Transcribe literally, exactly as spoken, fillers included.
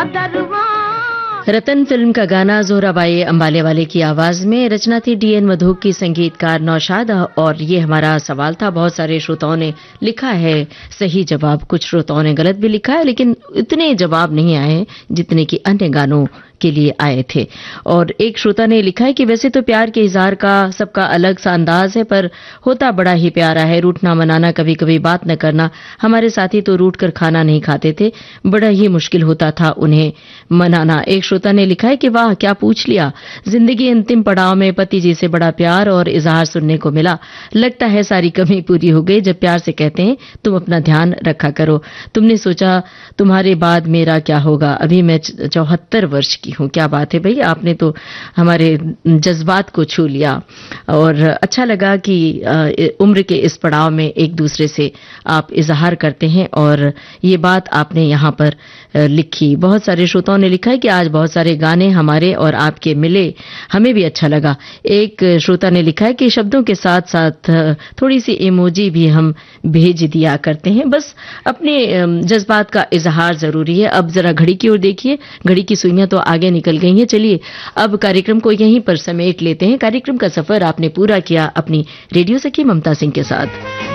रतन film का गाना जोहराबाई अंबाले वाले की आवाज में, रचना थी डीएन मधोक की, संगीतकार नौशाद। और ये हमारा सवाल था। बहुत सारे श्रोताओं ने लिखा है सही जवाब, कुछ श्रोताओं ने गलत भी लिखा है, लेकिन इतने जवाब नहीं आए जितने कि अन्य गानों के लिए आए थे। और एक श्रोता ने लिखा है कि वैसे तो प्यार के इजहार का सबका अलग सा अंदाज है, पर होता बड़ा ही प्यारा है। रूठना मनाना, कभी कभी बात न करना। हमारे साथी तो रूठ कर खाना नहीं खाते थे, बड़ा ही मुश्किल होता था उन्हें मनाना। एक श्रोता ने लिखा है कि वाह क्या पूछ लिया, जिंदगी अंतिम पड़ाव में पति जी से बड़ा प्यार और इजहार सुनने को मिला। लगता है सारी कमी पूरी हो गई जब प्यार से कहते हैं तुम अपना ध्यान रखा करो। तुमने सोचा तुम्हारे बाद मेरा क्या होगा, अभी मैं चौहत्तर वर्ष की हूं। क्या बात है भाई, आपने तो हमारे जज्बात को छू लिया। और अच्छा लगा कि उम्र के इस पड़ाव में एक दूसरे से आप इजहार करते हैं, और ये बात आपने यहां पर लिखी। बहुत सारे श्रोताओं ने लिखा है कि आज बहुत सारे गाने हमारे और आपके मिले, हमें भी अच्छा लगा। एक श्रोता ने लिखा है कि शब्दों के साथ साथ थोड़ी सी इमोजी भी हम भेज दिया करते हैं, बस अपने जज्बात का इजहार जरूरी है। अब जरा घड़ी की ओर देखिए, घड़ी की सुइयां तो आगे निकल गई हैं। चलिए अब कार्यक्रम को यहीं पर समेट लेते हैं। कार्यक्रम का सफर आपने पूरा किया अपनी रेडियो सखी ममता सिंह के साथ।